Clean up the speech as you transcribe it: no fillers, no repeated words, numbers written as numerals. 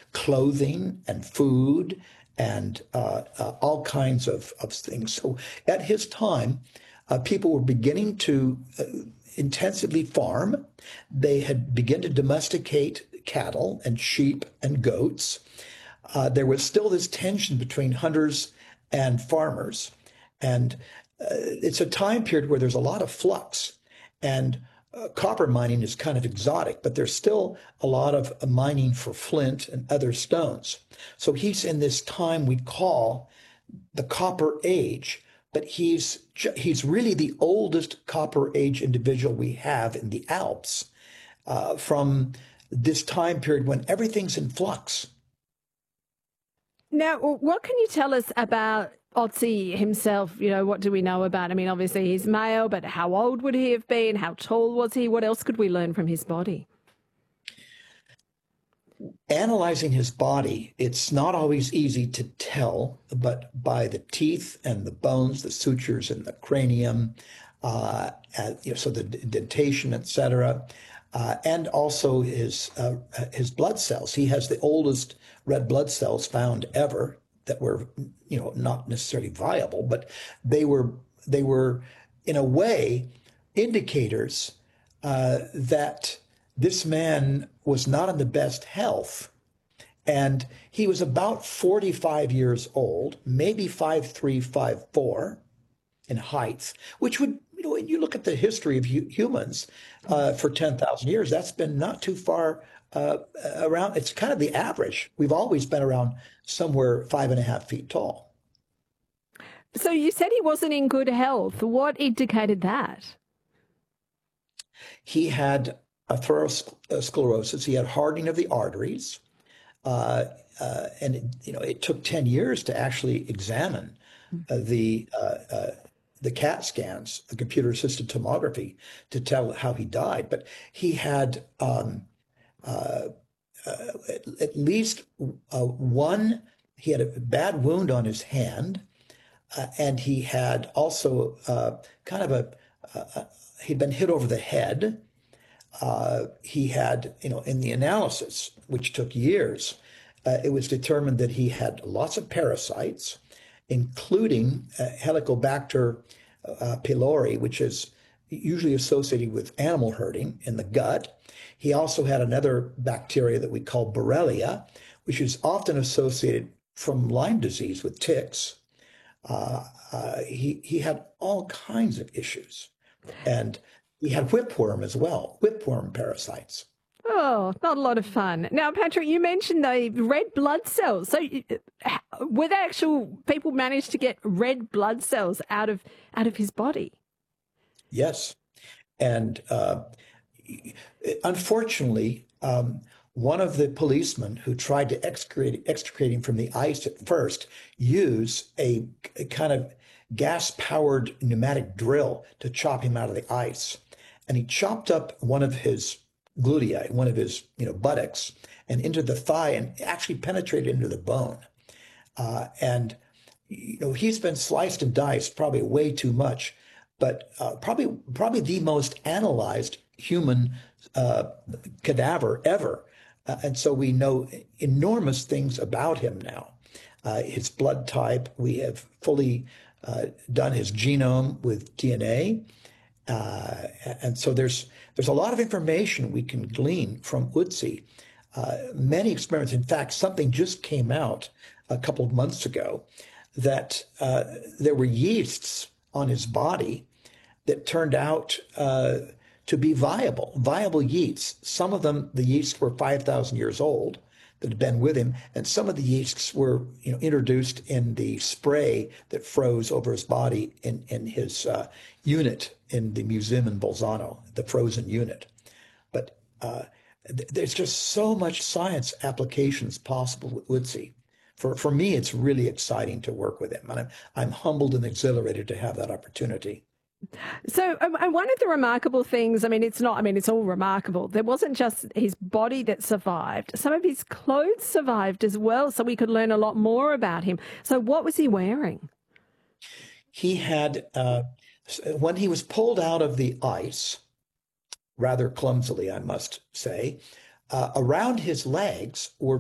clothing and food and all kinds of things. So at his time, people were beginning to intensively farm. They had begun to domesticate cattle and sheep and goats. There was still this tension between hunters and farmers. And it's a time period where there's a lot of flux. And copper mining is kind of exotic, but there's still a lot of mining for flint and other stones. So he's in this time we call the Copper Age, but he's really the oldest Copper Age individual we have in the Alps from this time period when everything's in flux. Now, what can you tell us about Otzi himself? You know, what do we know about? I mean, obviously he's male, but how old would he have been? How tall was he? What else could we learn from his body? Analyzing his body, it's not always easy to tell, but by the teeth and the bones, the sutures in the cranium, so the dentation, etc., and also his blood cells. He has the oldest red blood cells found ever that were, not necessarily viable, but they were in a way indicators that this man was not in the best health. And he was about 45 years old, maybe 5'3", 5'4" in height, which would, when you look at the history of humans for 10,000 years, that's been not too far around. It's kind of the average. We've always been around somewhere 5.5 feet tall. So you said he wasn't in good health. What indicated that? He had atherosclerosis. He had hardening of the arteries. And it took 10 years to actually examine the CAT scans, the computer-assisted tomography, to tell how he died. But he had at least he had a bad wound on his hand, and he had also he'd been hit over the head. He had, in the analysis, which took years, it was determined that he had lots of parasites, including Helicobacter pylori, which is usually associated with animal herding in the gut. He also had another bacteria that we call Borrelia, which is often associated from Lyme disease with ticks. He had all kinds of issues. And he had whipworm as well, whipworm parasites. Oh, not a lot of fun. Now, Patrick, you mentioned the red blood cells. So were the actual people managed to get red blood cells out of his body? Yes. And unfortunately, one of the policemen who tried to extricate him from the ice at first used a kind of gas-powered pneumatic drill to chop him out of the ice. And he chopped up one of his gluteae, one of his buttocks, and into the thigh, and actually penetrated into the bone. And he's been sliced and diced probably way too much, but probably the most analyzed human cadaver ever. And so we know enormous things about him now. His blood type, we have fully done his genome with DNA. And so there's a lot of information we can glean from Otzi. Many experiments. In fact, something just came out a couple of months ago that there were yeasts on his body that turned out to be viable yeasts. Some of them, the yeasts were 5,000 years old that had been with him, and some of the yeasts were introduced in the spray that froze over his body in his unit in the museum in Bolzano, the frozen unit. But there's just so much science applications possible with Otzi. For me, it's really exciting to work with him, and I'm humbled and exhilarated to have that opportunity. So one of the remarkable things, it's all remarkable. There wasn't just his body that survived. Some of his clothes survived as well, so we could learn a lot more about him. So what was he wearing? He had, when he was pulled out of the ice, rather clumsily, I must say, around his legs were